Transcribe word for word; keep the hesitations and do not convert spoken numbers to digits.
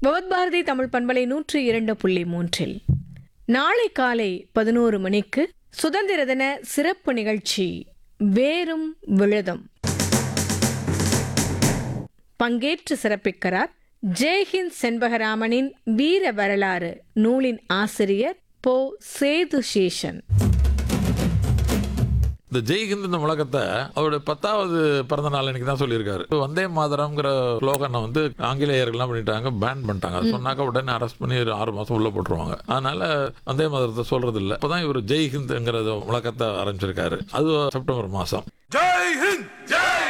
பவத் பாரதி தமிழ் பண்பலை நூற்றி இரண்டு புள்ளி மூன்றில் நாளை காலை பதினோரு மணிக்கு சுதந்திர தின சிறப்பு நிகழ்ச்சி வேரும் விழுதும். பங்கேற்று சிறப்பிக்கிறார் ஜெய்ஹிந்த் செண்பகராமனின் வீர வரலாறு நூலின் ஆசிரியர் போ சேது சேஷன். இந்த ஜெய்ஹிந்த் இந்த முழக்கத்தை அவருடைய பத்தாவது பிறந்த நாள் அன்னைக்கு தான் சொல்லியிருக்காரு. வந்தே மாதரம்ங்கிற ஸ்லோகனை வந்து ஆங்கிலேயர்கள்லாம் பண்ணிட்டாங்க, பேன் பண்ணிட்டாங்க. அது சொன்னாக்க உடனே அரெஸ்ட் பண்ணி ஒரு ஆறு மாசம் உள்ள போட்டுருவாங்க. அதனால வந்தே மாதரத்தை சொல்றது இல்லை. அப்பதான் இவர் ஜெய்ஹிந்த்ங்கிற முழக்கத்தை ஆரம்பிச்சிருக்காரு. அது செப்டம்பர் மாசம்.